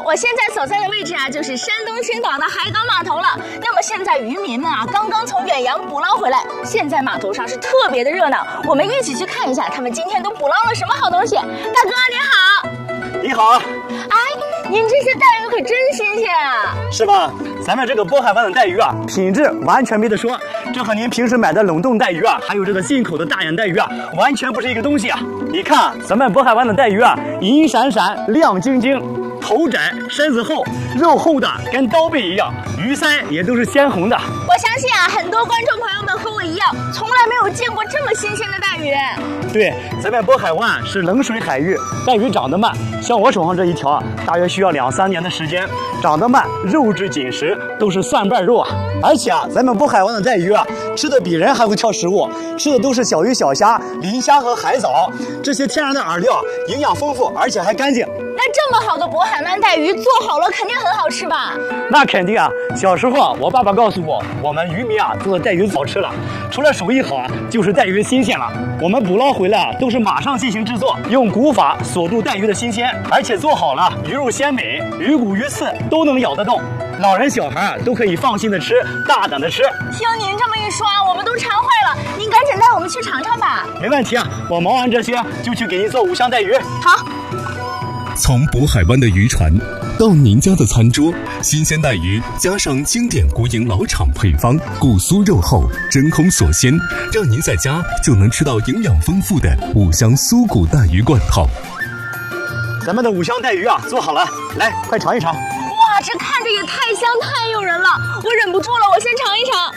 我现在所在的位置啊，就是山东青岛的海港码头了。那么现在渔民们啊，刚刚从远洋捕捞回来，现在码头上是特别的热闹。我们一起去看一下，他们今天都捕捞了什么好东西。大哥您好。 你好。 哎，您这些带鱼可真新鲜啊！ 是吧？咱们这个渤海湾的带鱼啊，品质完全没得说。这和您平时买的冷冻带鱼啊，还有这个进口的大眼带鱼啊，完全不是一个东西啊！你看，咱们渤海湾的带鱼啊，银闪闪、亮晶晶，头窄身子厚，肉厚的跟刀背一样，鱼鳃也都是鲜红的。 我相信啊，很多观众朋友们和我一样，从来没有见过这么新鲜的带鱼。 对，咱们渤海湾是冷水海域，带鱼长得慢，像我手上这一条啊，大约需要2、3年的时间。长得慢，肉质紧实，都是蒜瓣肉啊。而且啊，咱们渤海湾的带鱼啊，吃的比人还会挑食物，吃的都是小鱼小虾、磷虾和海藻，这些天然的饵料，营养丰富，而且还干净。 那这么好的渤海湾带鱼做好了，肯定很好吃吧？ 那肯定啊！小时候啊，我爸爸告诉我们渔民啊做的带鱼好吃了，除了手艺好啊，就是带鱼新鲜了。我们捕捞回来啊，都是马上进行制作，用古法锁住带鱼的新鲜，而且做好了，鱼肉鲜美，鱼骨鱼刺都能咬得动，老人小孩啊都可以放心的吃，大胆的吃。 听您这么一说啊，我们都馋坏了，您赶紧带我们去尝尝吧。 没问题啊，我忙完这些就去给您做五香带鱼。 好。 从渤海湾的渔船到您家的餐桌，新鲜带鱼加上经典国营老厂配方，骨酥肉厚，真空锁鲜，让您在家就能吃到营养丰富的五香酥骨带鱼罐头。 咱们的五香带鱼啊做好了，来，快尝一尝。 哇，这看着也太香太诱人了，我忍不住了，我先尝一尝。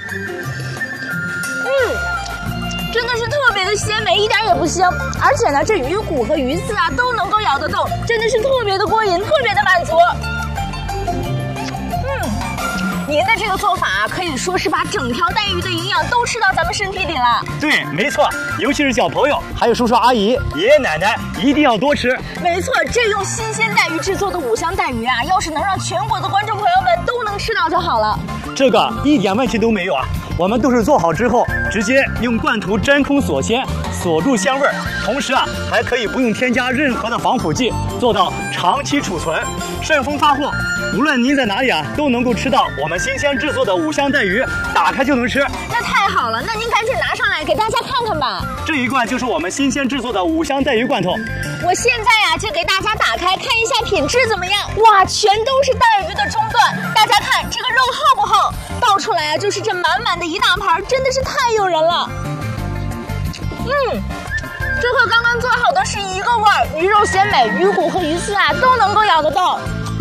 真的是特别的鲜美，一点也不腥，而且呢，这鱼骨和鱼刺啊都能够咬得动，真的是特别的过瘾，特别的满足。您的这个做法啊，可以说是把整条带鱼的营养都吃到咱们身体里了。 对，没错，尤其是小朋友，还有叔叔阿姨、爷爷奶奶，一定要多吃。 没错，这用新鲜带鱼制作的五香带鱼啊，要是能让全国的观众朋友们都能吃到就好了。 这个一点问题都没有啊！我们都是做好之后，直接用罐头真空锁鲜，锁住鲜味儿，同时啊，还可以不用添加任何的防腐剂，做到长期储存、顺丰发货。无论您在哪里啊，都能够吃到我们新鲜制作的五香带鱼，打开就能吃。 那太好了，那您赶紧拿上来给大家看看吧。 这一罐就是我们新鲜制作的五香带鱼罐头。 我现在呀就给大家打开看一下品质怎么样。哇，全都是带鱼的中段，大家看这个肉厚不厚？倒出来啊就是这满满的一大盘，真的是太诱人了。这和刚刚做好的是一个味儿，鱼肉鲜美，鱼骨和鱼刺啊都能够咬得动。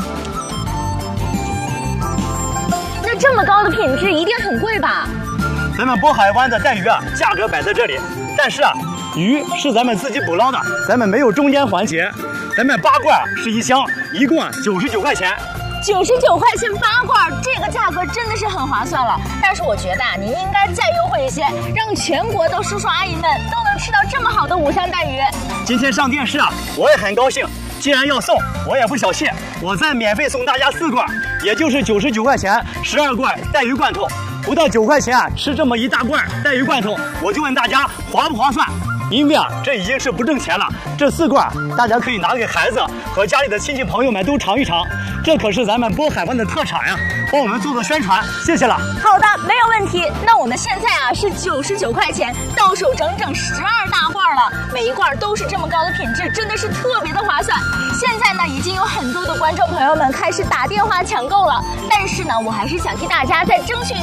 那这么高的品质一定很贵吧？ 咱们渤海湾的带鱼啊，价格摆在这里，但是啊，鱼是咱们自己捕捞的，咱们没有中间环节。咱们8罐是1箱，一共99块钱。 99块钱8罐，这个价格真的是很划算了。但是我觉得啊，您应该再优惠一些，让全国的叔叔阿姨们都能吃到这么好的五香带鱼。 今天上电视啊，我也很高兴。既然要送，我也不小气，我再免费送大家4罐，也就是99块钱12罐带鱼罐头。不到9块钱啊，吃这么一大罐带鱼罐头，我就问大家划不划算？因为啊，这已经是不挣钱了。这4罐大家可以拿给孩子和家里的亲戚朋友们都尝一尝，这可是咱们渤海湾的特产呀，帮我们做宣传，谢谢了。 好的，没有问题。那我们现在啊是99块钱，到手整整12大罐了，每一罐都是这么高的品质，真的是特别的划算。现在呢，已经有很多的观众朋友们开始打电话抢购了，但是呢，我还是想替大家再争取